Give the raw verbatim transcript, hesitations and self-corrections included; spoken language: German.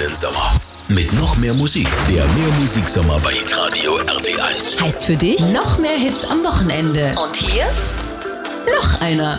schönen Sommer. Mit noch mehr Musik. Der Mehrmusiksommer bei Hitradio R T eins. Heißt für dich noch mehr Hits am Wochenende. Und hier noch einer.